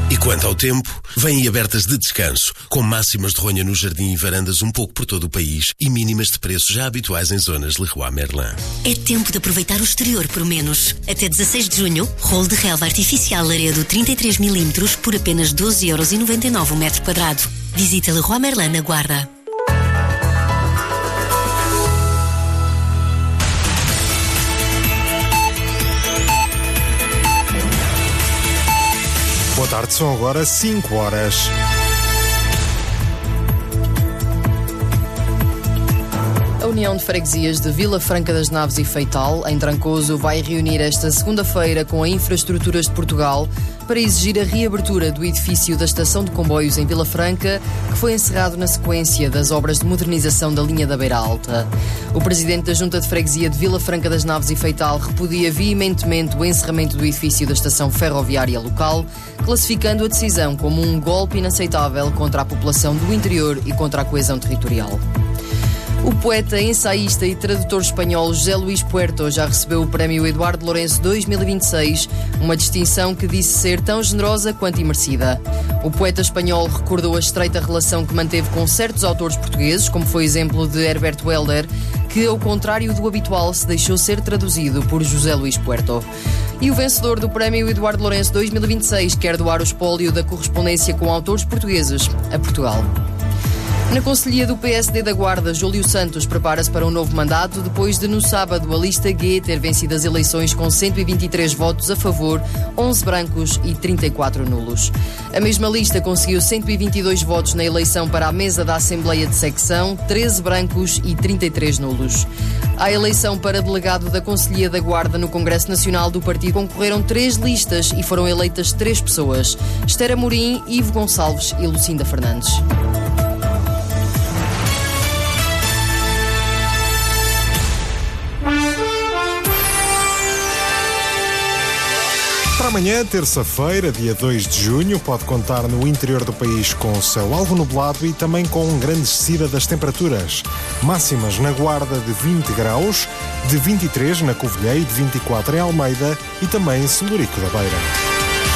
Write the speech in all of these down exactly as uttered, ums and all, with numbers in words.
E quanto ao tempo, vêm abertas de descanso, com máximas de ronha no jardim e varandas um pouco por todo o país e mínimas de preços já habituais em zonas Leroy Merlin. É tempo de aproveitar o exterior por menos. Até dezasseis de junho, rolo de relva artificial Laredo trinta e três milímetros por apenas doze euros e noventa e nove o metro quadrado. Visita Leroy Merlin na Guarda. Boa tarde, são agora cinco horas. A União de Freguesias de Vila Franca das Naves e Feital, em Trancoso, vai reunir esta segunda-feira com a Infraestruturas de Portugal para exigir a reabertura do edifício da estação de comboios em Vila Franca, que foi encerrado na sequência das obras de modernização da linha da Beira Alta. O presidente da Junta de Freguesia de Vila Franca das Naves e Feital repudia veementemente o encerramento do edifício da estação ferroviária local, classificando a decisão como um golpe inaceitável contra a população do interior e contra a coesão territorial. O poeta, ensaísta e tradutor espanhol José Luís Puerto já recebeu o Prémio Eduardo Lourenço dois mil e vinte e seis, uma distinção que disse ser tão generosa quanto imerecida. O poeta espanhol recordou a estreita relação que manteve com certos autores portugueses, como foi o exemplo de Herbert Welder, que, ao contrário do habitual, se deixou ser traduzido por José Luís Puerto. E o vencedor do Prémio Eduardo Lourenço dois mil e vinte e seis quer doar o espólio da correspondência com autores portugueses a Portugal. Na Conselhia do P S D da Guarda, Júlio Santos prepara-se para um novo mandato depois de, no sábado, a lista G ter vencido as eleições com cento e vinte e três votos a favor, onze brancos e trinta e quatro nulos. A mesma lista conseguiu cento e vinte e dois votos na eleição para a mesa da Assembleia de Secção, treze brancos e trinta e três nulos. À eleição para delegado da Conselhia da Guarda no Congresso Nacional do Partido concorreram três listas e foram eleitas três pessoas: Esther Amorim, Ivo Gonçalves e Lucinda Fernandes. Para amanhã, terça-feira, dia dois de junho, pode contar no interior do país com céu algo nublado e também com grande descida das temperaturas. Máximas na Guarda de vinte graus, de vinte e três na Covilhã e de vinte e quatro em Almeida e também em Celurico da Beira.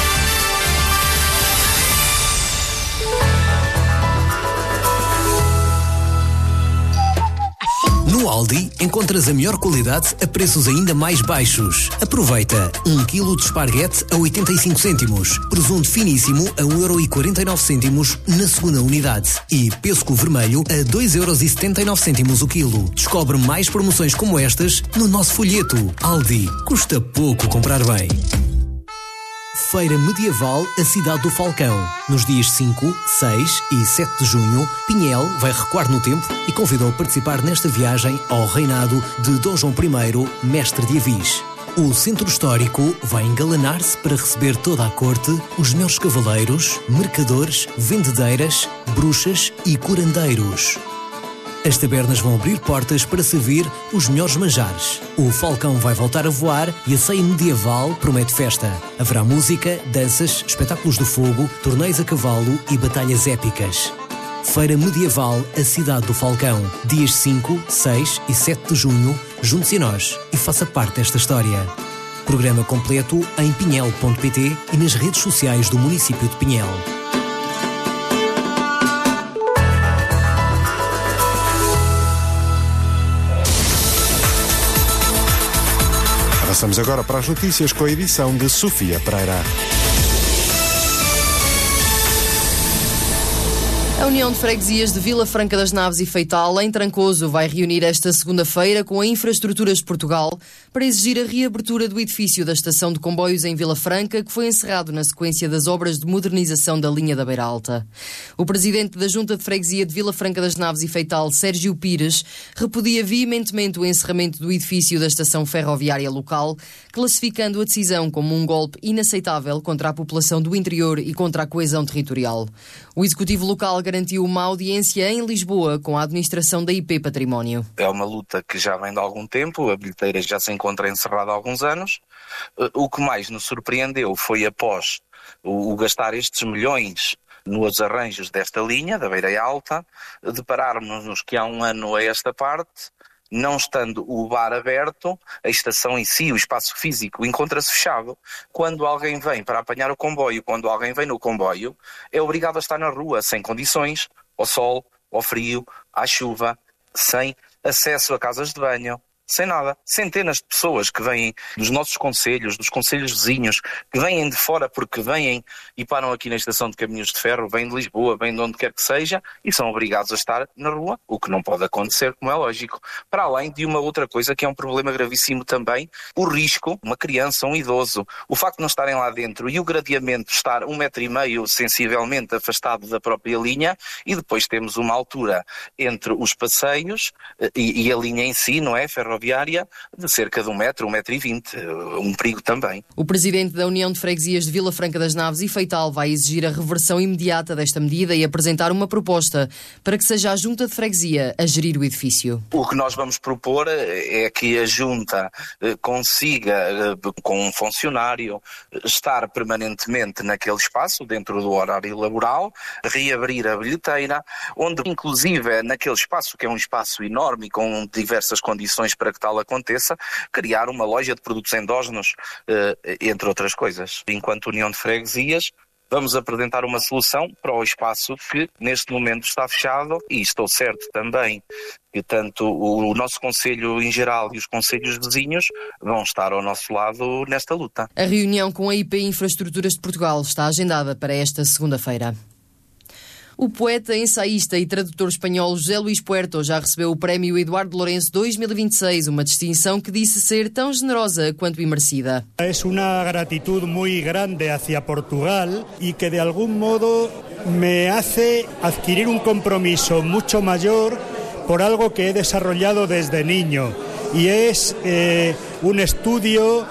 No Aldi encontras a melhor qualidade a preços ainda mais baixos. Aproveita um quilo de esparguete a oitenta e cinco cêntimos, presunto finíssimo a um euro e quarenta e nove cêntimos na segunda unidade e pêssego vermelho a dois euros e setenta e nove cêntimos o quilo. Descobre mais promoções como estas no nosso folheto. Aldi, custa pouco comprar bem. Feira Medieval A Cidade do Falcão. Nos dias cinco, seis e sete de junho, Pinhel vai recuar no tempo e convidou a participar nesta viagem ao reinado de Dom João I, mestre de Avis. O centro histórico vai engalanar-se para receber toda a corte, os melhores cavaleiros, mercadores, vendedeiras, bruxas e curandeiros. As tabernas vão abrir portas para servir os melhores manjares. O Falcão vai voltar a voar e a ceia medieval promete festa. Haverá música, danças, espetáculos do fogo, torneios a cavalo e batalhas épicas. Feira Medieval A Cidade do Falcão. Dias cinco, seis e sete de junho, junte-se a nós e faça parte desta história. Programa completo em pinhel ponto pt e nas redes sociais do município de Pinhel. Passamos agora para as notícias com a edição de Sofia Pereira. A União de Freguesias de Vila Franca das Naves e Feital, em Trancoso, vai reunir esta segunda-feira com a Infraestruturas de Portugal para exigir a reabertura do edifício da estação de comboios em Vila Franca, que foi encerrado na sequência das obras de modernização da linha da Beira Alta. O presidente da Junta de Freguesia de Vila Franca das Naves e Feital, Sérgio Pires, repudia veementemente o encerramento do edifício da estação ferroviária local, classificando a decisão como um golpe inaceitável contra a população do interior e contra a coesão territorial. O executivo local garantiu uma audiência em Lisboa com a administração da I P Património. É uma luta que já vem de algum tempo, a bilheteira já se encontra encerrada há alguns anos. O que mais nos surpreendeu foi, após o, o gastar estes milhões nos arranjos desta linha, da Beira Alta, depararmos-nos que há um ano a esta parte não estando o bar aberto, a estação em si, o espaço físico, encontra-se fechado. Quando alguém vem para apanhar o comboio, quando alguém vem no comboio, é obrigado a estar na rua, sem condições, ao sol, ao frio, à chuva, sem acesso a casas de banho, sem nada. Centenas de pessoas que vêm dos nossos concelhos, dos concelhos vizinhos, que vêm de fora porque vêm e param aqui na estação de Caminhos de Ferro, vêm de Lisboa, vêm de onde quer que seja, e são obrigados a estar na rua, o que não pode acontecer, como é lógico. Para além de uma outra coisa que é um problema gravíssimo também, o risco, uma criança, um idoso, o facto de não estarem lá dentro e o gradeamento estar um metro e meio sensivelmente afastado da própria linha, e depois temos uma altura entre os passeios e, e a linha em si, não é, ferroviária, de cerca de um metro, um metro e vinte, um perigo também. O presidente da União de Freguesias de Vila Franca das Naves e Feital vai exigir a reversão imediata desta medida e apresentar uma proposta para que seja a Junta de Freguesia a gerir o edifício. O que nós vamos propor é que a Junta consiga, com um funcionário, estar permanentemente naquele espaço, dentro do horário laboral, reabrir a bilheteira, onde inclusive naquele espaço, que é um espaço enorme e com diversas condições para que tal aconteça, criar uma loja de produtos endógenos, entre outras coisas. Enquanto União de Freguesias, vamos apresentar uma solução para o espaço que neste momento está fechado, e estou certo também que tanto o nosso concelho em geral e os concelhos vizinhos vão estar ao nosso lado nesta luta. A reunião com a I P Infraestruturas de Portugal está agendada para esta segunda-feira. O poeta, ensaísta e tradutor espanhol José Luís Puerto já recebeu o Prémio Eduardo Lourenço dois mil e vinte e seis, uma distinção que disse ser tão generosa quanto imerecida. É uma gratitud muito grande hacia Portugal e que de algum modo me hace adquirir um compromiso muito maior por algo que he desarrollado desde niño, y es eh, un estudio,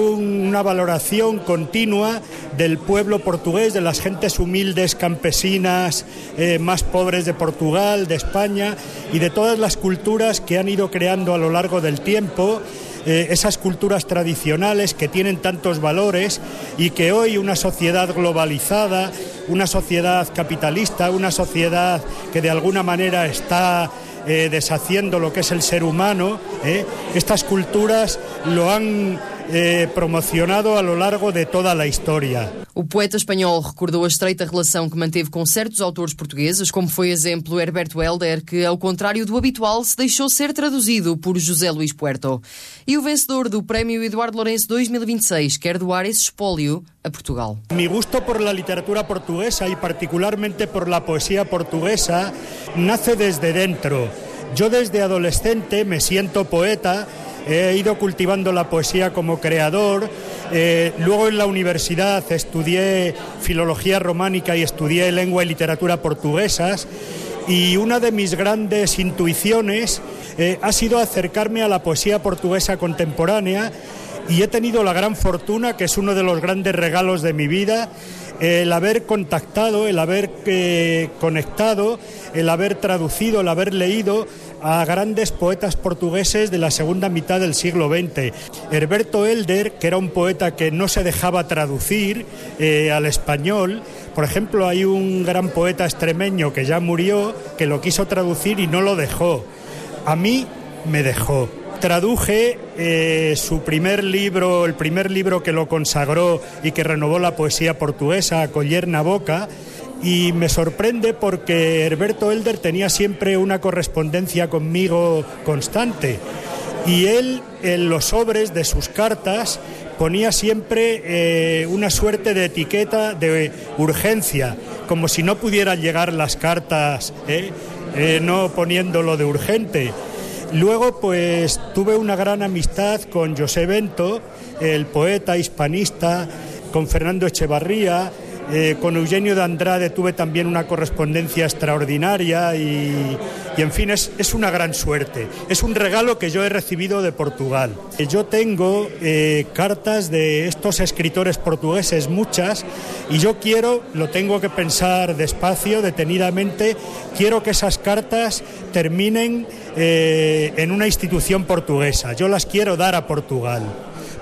una valoración continua del pueblo portugués, de las gentes humildes, campesinas, eh, más pobres de Portugal, de España, y de todas las culturas que han ido creando a lo largo del tiempo, eh, esas culturas tradicionales que tienen tantos valores y que hoy una sociedad globalizada, una sociedad capitalista, una sociedad que de alguna manera está eh, deshaciendo lo que es el ser humano, eh, estas culturas lo han Eh, promocionado a lo largo de toda a história. O poeta espanhol recordou a estreita relação que manteve com certos autores portugueses, como foi exemplo Herberto Helder, que, ao contrário do habitual, se deixou ser traduzido por José Luís Puerto. E o vencedor do Prémio Eduardo Lourenço dois mil e vinte e seis quer doar esse espólio a Portugal. Mi gusto por la literatura portuguesa y particularmente por la poesía portuguesa nace desde dentro. Yo desde adolescente me siento poeta. He ido cultivando la poesía como creador, eh, luego en la universidad estudié filología románica y estudié lengua y literatura portuguesas, y una de mis grandes intuiciones eh, ha sido acercarme a la poesía portuguesa contemporánea, y he tenido la gran fortuna, que es uno de los grandes regalos de mi vida, el haber contactado, el haber eh, conectado, el haber traducido, el haber leído a grandes poetas portugueses de la segunda mitad del siglo veinte. Herberto Helder, que era un poeta que no se dejaba traducir eh, al español. Por ejemplo, hay un gran poeta extremeño que ya murió, que lo quiso traducir y no lo dejó. A mí me dejó. Traduje eh, su primer libro, el primer libro que lo consagró y que renovó la poesía portuguesa, Coller na Boca, y me sorprende porque Herberto Helder tenía siempre una correspondencia conmigo constante, y él en los sobres de sus cartas ponía siempre eh, una suerte de etiqueta de urgencia, como si no pudieran llegar las cartas, eh, eh, no poniéndolo de urgente. Luego, pues, tuve una gran amistad con José Bento, el poeta hispanista, con Fernando Echevarría, eh, con Eugenio de Andrade tuve también una correspondencia extraordinaria y, y en fin, es, es una gran suerte. Es un regalo que yo he recibido de Portugal. Yo tengo eh, cartas de estos escritores portugueses, muchas, y yo quiero, lo tengo que pensar despacio, detenidamente, quiero que esas cartas terminen Eh, en una institución portuguesa. Yo las quiero dar a Portugal,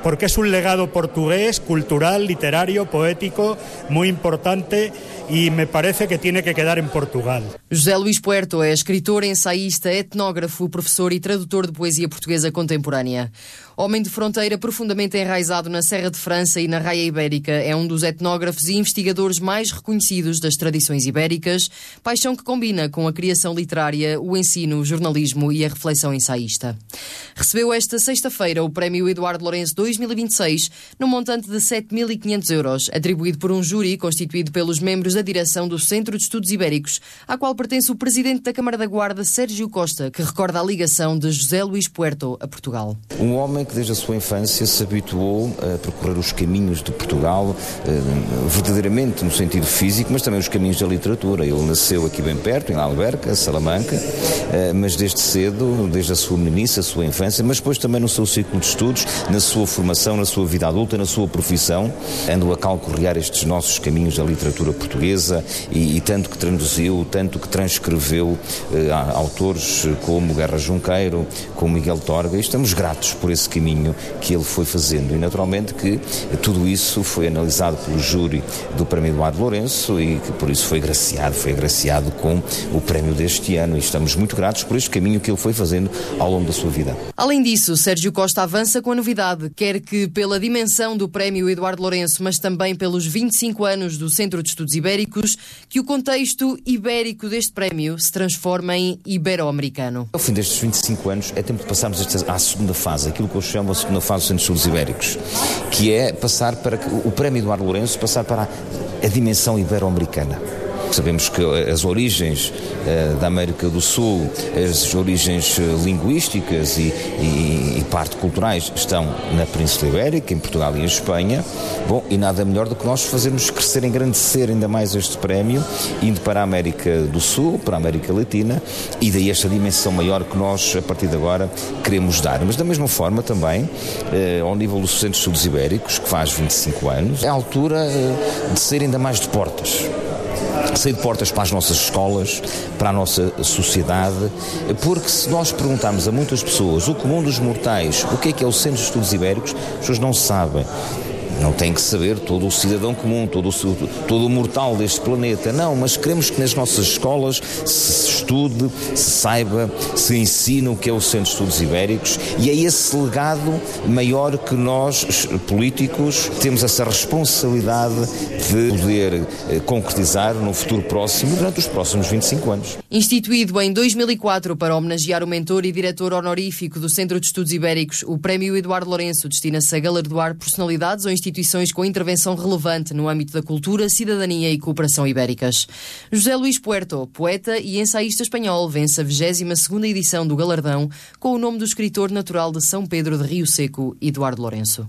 porque es un legado portugués, cultural, literario, poético, muy importante y me parece que tiene que quedar en Portugal. José Luís Puerto é escritor, ensaísta, etnógrafo, professor e tradutor de poesia portuguesa contemporânea. Homem de fronteira profundamente enraizado na Serra de França e na Raia Ibérica, é um dos etnógrafos e investigadores mais reconhecidos das tradições ibéricas, paixão que combina com a criação literária, o ensino, o jornalismo e a reflexão ensaísta. Recebeu esta sexta-feira o Prémio Eduardo Lourenço dois mil e vinte e seis, no montante de sete mil e quinhentos euros, atribuído por um júri constituído pelos membros da direção do Centro de Estudos Ibéricos, à qual pertence o presidente da Câmara da Guarda, Sérgio Costa, que recorda a ligação de José Luís Puerto a Portugal. Um homem que desde a sua infância se habituou a percorrer os caminhos de Portugal, verdadeiramente no sentido físico, mas também os caminhos da literatura. Ele nasceu aqui bem perto, em Alverca, Salamanca, mas desde cedo, desde a sua meninice, a sua infância, mas depois também no seu ciclo de estudos, na sua formação, na sua vida adulta, na sua profissão, andou a calcorrear estes nossos caminhos da literatura portuguesa e, e tanto que traduziu, tanto que transcreveu eh, autores como Guerra Junqueiro, como Miguel Torga, e estamos gratos por esse caminho que ele foi fazendo. E naturalmente que tudo isso foi analisado pelo júri do Prémio Eduardo Lourenço e que por isso foi agraciado, foi agraciado com o prémio deste ano, e estamos muito gratos por este caminho que ele foi fazendo ao longo da sua vida. Além disso, Sérgio Costa avança com a novidade, quer que pela dimensão do Prémio Eduardo Lourenço, mas também pelos vinte e cinco anos do Centro de Estudos Ibéricos, que o contexto ibérico deste prémio se transforma em ibero-americano. Ao fim destes vinte e cinco anos é tempo de passarmos à segunda fase, aquilo que eu chamo a segunda fase do Centro de Estudos Ibéricos, que é passar para o Prémio Eduardo Lourenço, passar para a dimensão ibero-americana. Sabemos que as origens uh, da América do Sul, as origens uh, linguísticas e, e, e parte culturais estão na Península Ibérica, em Portugal e em Espanha. Bom, e nada melhor do que nós fazermos crescer, engrandecer ainda mais este prémio, indo para a América do Sul, para a América Latina, e daí esta dimensão maior que nós, a partir de agora, queremos dar. Mas da mesma forma também, uh, ao nível do Centro de Estudos Ibéricos, que faz vinte e cinco anos, é a altura uh, de ser ainda mais de portas. Sair de portas para as nossas escolas, para a nossa sociedade, porque se nós perguntarmos a muitas pessoas, o comum dos mortais, o que é que é o Centro de Estudos Ibéricos, as pessoas não sabem. Não tem que saber todo o cidadão comum, todo o, todo o mortal deste planeta, não, mas queremos que nas nossas escolas se estude, se saiba, se ensine o que é o Centro de Estudos Ibéricos, e é esse legado maior que nós, políticos, temos essa responsabilidade de poder eh, concretizar no futuro próximo, durante os próximos vinte e cinco anos. Instituído em dois mil e quatro para homenagear o mentor e diretor honorífico do Centro de Estudos Ibéricos, o Prémio Eduardo Lourenço destina-se a galardoar personalidades ou instituições com intervenção relevante no âmbito da cultura, cidadania e cooperação ibéricas. José Luís Puerto, poeta e ensaísta espanhol, vence a vigésima segunda edição do galardão com o nome do escritor natural de São Pedro de Rio Seco, Eduardo Lourenço.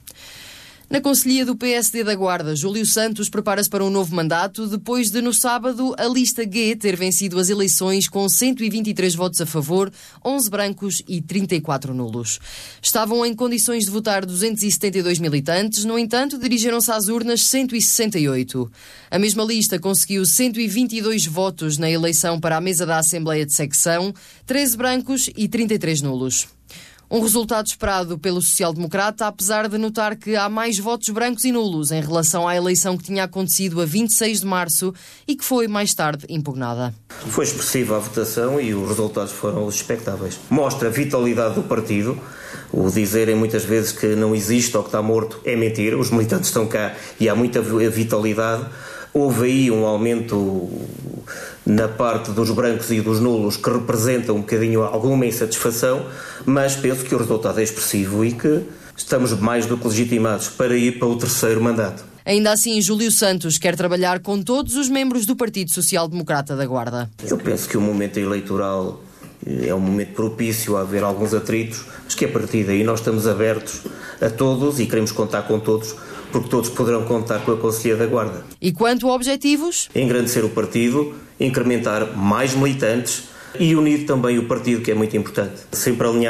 Na Conselhia do P S D da Guarda, Júlio Santos prepara-se para um novo mandato depois de, no sábado, a lista G ter vencido as eleições com cento e vinte e três votos a favor, onze brancos e trinta e quatro nulos. Estavam em condições de votar duzentos e setenta e dois militantes, no entanto, dirigiram-se às urnas cento e sessenta e oito. A mesma lista conseguiu cento e vinte e dois votos na eleição para a mesa da Assembleia de Secção, treze brancos e trinta e três nulos. Um resultado esperado pelo social-democrata, apesar de notar que há mais votos brancos e nulos em relação à eleição que tinha acontecido a vinte e seis de março e que foi mais tarde impugnada. Foi expressiva a votação e os resultados foram os expectáveis. Mostra a vitalidade do partido. O dizerem muitas vezes que não existe ou que está morto é mentira. Os militantes estão cá e há muita vitalidade. Houve aí um aumento na parte dos brancos e dos nulos que representa um bocadinho alguma insatisfação, mas penso que o resultado é expressivo e que estamos mais do que legitimados para ir para o terceiro mandato. Ainda assim, Júlio Santos quer trabalhar com todos os membros do Partido Social Democrata da Guarda. Eu penso que o momento eleitoral é um momento propício a haver alguns atritos, mas que a partir daí nós estamos abertos a todos e queremos contar com todos, porque todos poderão contar com a Conselhia da Guarda. E quanto a objetivos? Engrandecer o partido, incrementar mais militantes e unir também o partido, que é muito importante, sempre alinhados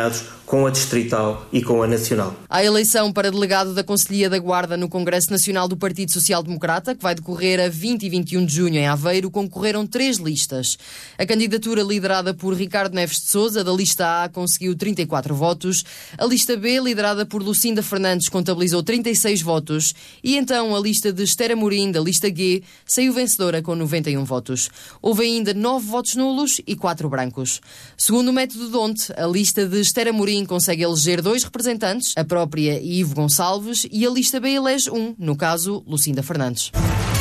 com a distrital e com a nacional. A eleição para delegado da Conselhia da Guarda no Congresso Nacional do Partido Social Democrata, que vai decorrer a vinte e vinte e um de junho em Aveiro, concorreram três listas. A candidatura liderada por Ricardo Neves de Sousa, da lista A, conseguiu trinta e quatro votos. A lista B, liderada por Lucinda Fernandes, contabilizou trinta e seis votos. E então a lista de Esther Amorim, da lista G, saiu vencedora com noventa e um votos. Houve ainda nove votos nulos e quatro brancos. Segundo o método Donte, a lista de Esther Amorim consegue eleger dois representantes, a própria e Ivo Gonçalves, e a lista B elege um, no caso, Lucinda Fernandes.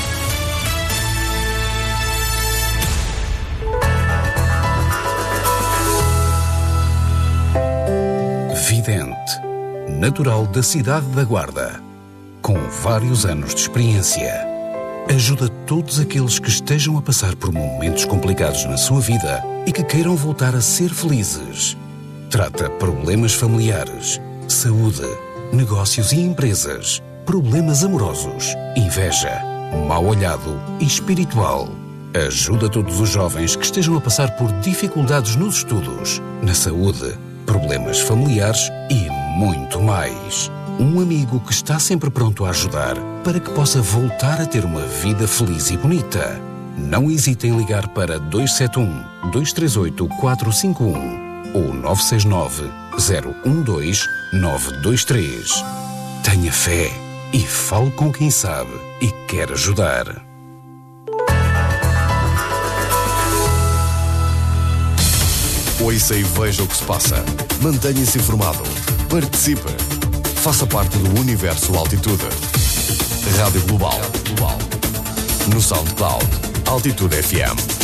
Vidente, natural da cidade da Guarda, com vários anos de experiência. Ajuda todos aqueles que estejam a passar por momentos complicados na sua vida e que queiram voltar a ser felizes. Trata problemas familiares, saúde, negócios e empresas, problemas amorosos, inveja, mau olhado e espiritual. Ajuda todos os jovens que estejam a passar por dificuldades nos estudos, na saúde, problemas familiares e muito mais. Um amigo que está sempre pronto a ajudar para que possa voltar a ter uma vida feliz e bonita. Não hesite em ligar para dois sete um, dois três oito, quatro cinco um ou nove seis nove, zero um dois, nove dois três. Tenha fé e fale com quem sabe e quer ajudar. Ouça e veja o que se passa. Mantenha-se informado. Participe. Faça parte do Universo Altitude. Rádio Global. No SoundCloud. Altitude F M.